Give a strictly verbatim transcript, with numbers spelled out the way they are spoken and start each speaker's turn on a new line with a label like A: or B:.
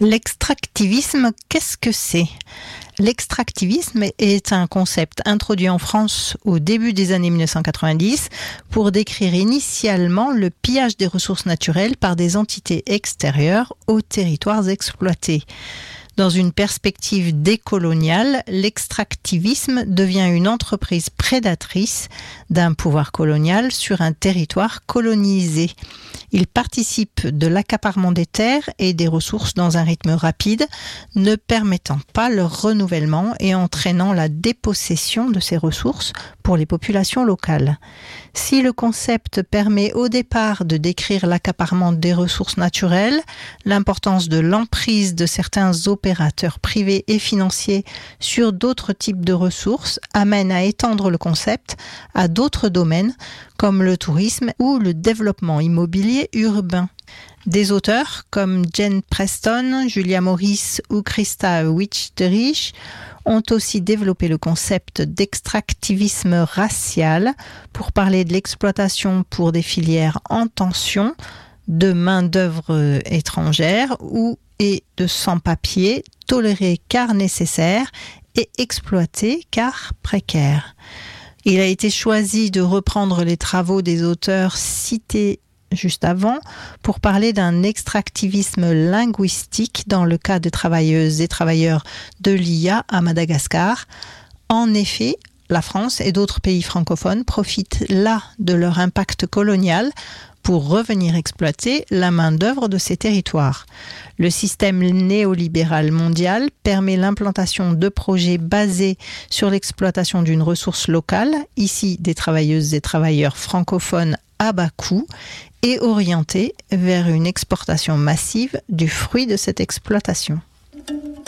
A: L'extractivisme, qu'est-ce que c'est ? L'extractivisme est un concept introduit en France au début des années mille neuf cent quatre-vingt-dix pour décrire initialement le pillage des ressources naturelles par des entités extérieures aux territoires exploités. Dans une perspective décoloniale, l'extractivisme devient une entreprise prédatrice d'un pouvoir colonial sur un territoire colonisé. Il participe de l'accaparement des terres et des ressources dans un rythme rapide, ne permettant pas leur renouvellement et entraînant la dépossession de ces ressources pour les populations locales. Si le concept permet au départ de décrire l'accaparement des ressources naturelles, l'importance de l'emprise de certains opérateurs privés et financiers sur d'autres types de ressources amène à étendre le concept à d'autres domaines comme le tourisme ou le développement immobilier urbain. Des auteurs comme Jane Preston, Julia Morris ou Christa Witch-Derich ont aussi développé le concept d'extractivisme racial pour parler de l'exploitation pour des filières en tension, de main-d'œuvre étrangère ou et de sans-papiers tolérés car nécessaires et exploités car précaires. Il a été choisi de reprendre les travaux des auteurs cités juste avant pour parler d'un extractivisme linguistique dans le cas de travailleuses et travailleurs de l'I A à Madagascar. En effet, la France et d'autres pays francophones profitent là de leur impact colonial pour revenir exploiter la main-d'œuvre de ces territoires. Le système néolibéral mondial permet l'implantation de projets basés sur l'exploitation d'une ressource locale, ici des travailleuses et travailleurs francophones à bas coût, et orientés vers une exportation massive du fruit de cette exploitation.